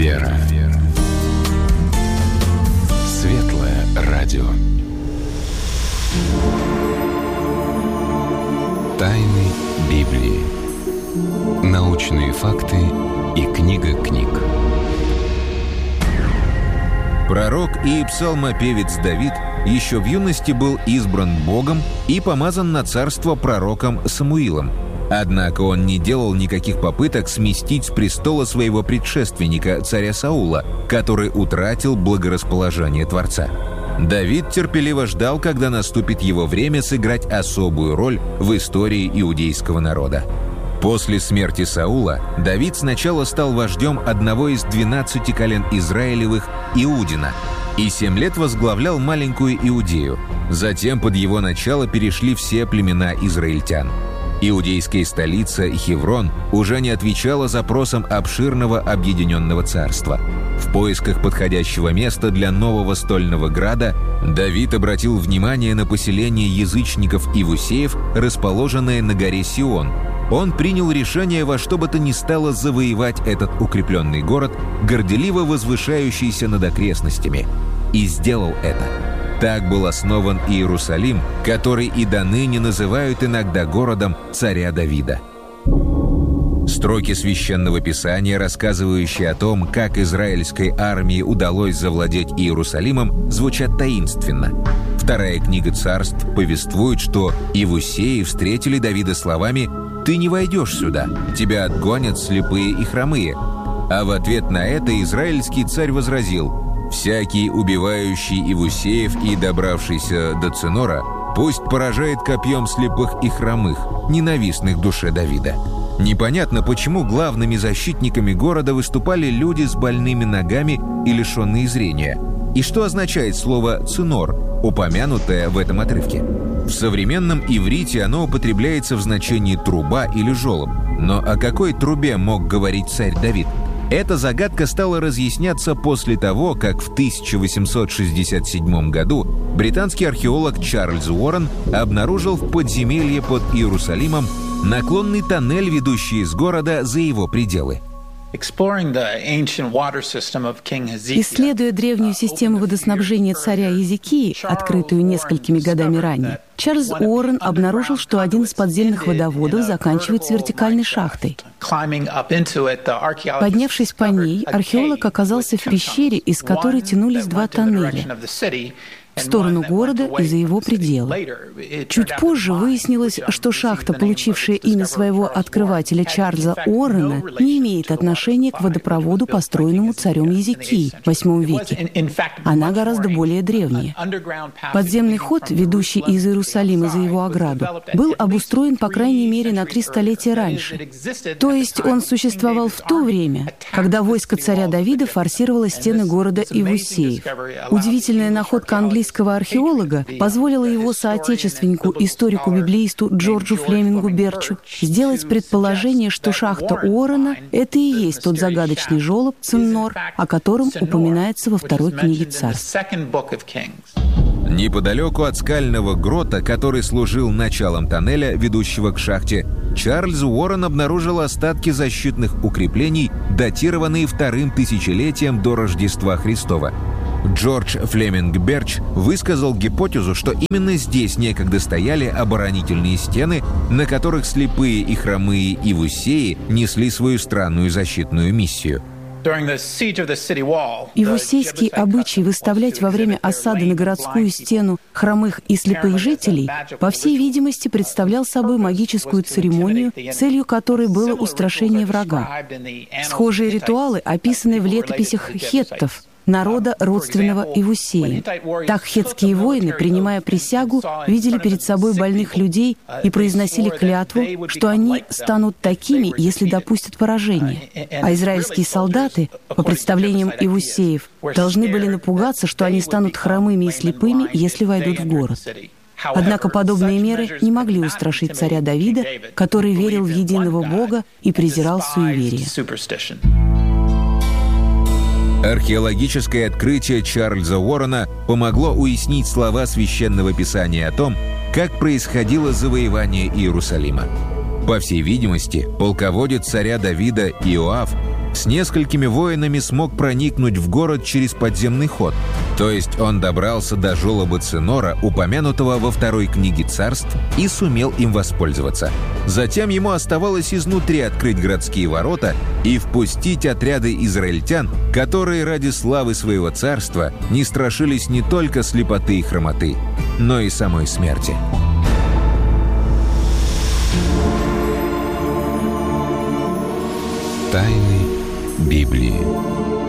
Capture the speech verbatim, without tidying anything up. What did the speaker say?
Вера. Светлое радио. Тайны Библии. Научные факты и книга книг. Пророк и псалмопевец Давид еще в юности был избран Богом и помазан на царство пророком Самуилом. Однако он не делал никаких попыток сместить с престола своего предшественника, царя Саула, который утратил благорасположение Творца. Давид терпеливо ждал, когда наступит его время сыграть особую роль в истории иудейского народа. После смерти Саула Давид сначала стал вождем одного из двенадцати колен Израилевых Иудина и семь лет возглавлял маленькую Иудею. Затем под его начало перешли все племена израильтян. Иудейская столица Хеврон уже не отвечала запросам обширного объединенного царства. В поисках подходящего места для нового стольного града Давид обратил внимание на поселение язычников-ивусеев, расположенное на горе Сион. Он принял решение во что бы то ни стало завоевать этот укрепленный город, горделиво возвышающийся над окрестностями. И сделал это. Так был основан Иерусалим, который и до ныне называют иногда городом царя Давида. Строки Священного Писания, рассказывающие о том, как израильской армии удалось завладеть Иерусалимом, звучат таинственно. Вторая книга Царств повествует, что Ивусеи встретили Давида словами: «Ты не войдешь сюда, тебя отгонят слепые и хромые». А в ответ на это израильский царь возразил: «Всякий, убивающий Ивусеев и добравшийся до Цинора, пусть поражает копьем слепых и хромых, ненавистных душе Давида». Непонятно, почему главными защитниками города выступали люди с больными ногами и лишенные зрения. И что означает слово «цинор», упомянутое в этом отрывке? В современном иврите оно употребляется в значении «труба» или «желоб». Но о какой трубе мог говорить царь Давид? Эта загадка стала разъясняться после того, как в тысяча восемьсот шестьдесят седьмом году британский археолог Чарльз Уоррен обнаружил в подземелье под Иерусалимом наклонный тоннель, ведущий из города за его пределы. Исследуя древнюю систему водоснабжения царя Иезекии, открытую несколькими годами ранее, Чарльз Уоррен обнаружил, что один из подземных водоводов заканчивается вертикальной шахтой. Поднявшись по ней, археолог оказался в пещере, из которой тянулись два тоннеля в сторону города и за его пределы. Чуть позже выяснилось, что шахта, получившая имя своего открывателя Чарльза Уоррена, не имеет отношения к водопроводу, построенному царем Иезекией в восьмом веке. Она гораздо более древняя. Подземный ход, ведущий из Иерусалима за его ограду, был обустроен, по крайней мере, на три столетия раньше. То есть он существовал в то время, когда войско царя Давида форсировало стены города Ивусеев. Удивительная находка английского археолога позволила его соотечественнику, историку-библеисту Джорджу Флемингу Берчу сделать предположение, что шахта Уоррена — это и есть тот загадочный желоб Циннор, о котором упоминается во второй книге Царств. Неподалеку от скального грота, который служил началом тоннеля, ведущего к шахте, Чарльз Уоррен обнаружил остатки защитных укреплений, датированные вторым тысячелетием до Рождества Христова. Джордж Флеминг Берч высказал гипотезу, что именно здесь некогда стояли оборонительные стены, на которых слепые и хромые ивусеи несли свою странную защитную миссию. Ивусейский обычай выставлять во время осады на городскую стену хромых и слепых жителей, по всей видимости, представлял собой магическую церемонию, целью которой было устрашение врага. Схожие ритуалы описаны в летописях хеттов, народа, родственного Ивусеям. Так хетские воины, принимая присягу, видели перед собой больных людей и произносили клятву, что они станут такими, если допустят поражение. А израильские солдаты, по представлениям Ивусеев, должны были напугаться, что они станут хромыми и слепыми, если войдут в город. Однако подобные меры не могли устрашить царя Давида, который верил в единого Бога и презирал суеверие. Археологическое открытие Чарльза Уоррена помогло уяснить слова Священного Писания о том, как происходило завоевание Иерусалима. По всей видимости, полководец царя Давида Иоав с несколькими воинами смог проникнуть в город через подземный ход. То есть он добрался до желоба Цинора, упомянутого во второй книге царств, и сумел им воспользоваться. Затем ему оставалось изнутри открыть городские ворота и впустить отряды израильтян, которые ради славы своего царства не страшились не только слепоты и хромоты, но и самой смерти. Тайны Библии.